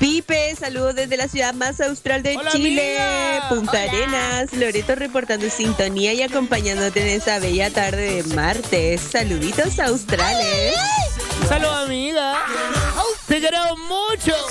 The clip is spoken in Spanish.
Pipe, saludos desde la ciudad más austral de Hola, Chile, amiga. Punta Hola. Arenas. Loreto reportando sintonía y acompañándote en esa bella tarde de martes. Saluditos australes. Salud, amiga. Te queremos mucho.